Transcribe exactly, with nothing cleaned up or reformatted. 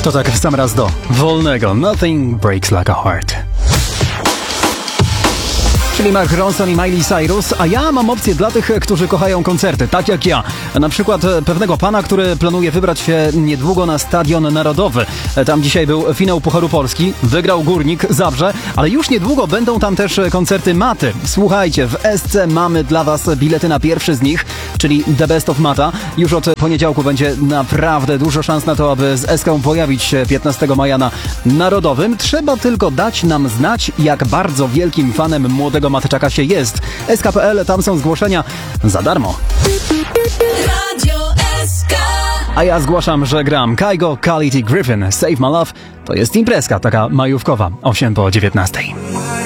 To tak w sam raz do wolnego. Nothing breaks like a heart. Czyli Mark Ronson i Miley Cyrus, a ja mam opcję dla tych, którzy kochają koncerty, tak jak ja. Na przykład pewnego pana, który planuje wybrać się niedługo na Stadion Narodowy. Tam dzisiaj był finał Pucharu Polski, wygrał Górnik Zabrze, ale już niedługo będą tam też koncerty Maty. Słuchajcie, w S C mamy dla was bilety na pierwszy z nich, czyli The Best of Mata. Już od poniedziałku będzie naprawdę dużo szans na to, aby z Eską pojawić się piętnastego maja na Narodowym. Trzeba tylko dać nam znać, jak bardzo wielkim fanem młodego Matyczaka się jest. S K kropka P L, tam są zgłoszenia za darmo. Radio S K. A ja zgłaszam, że gram Kygo, Khalid i Griffin. Save My Love to jest imprezka taka majówkowa, osiem po dziewiętnastej.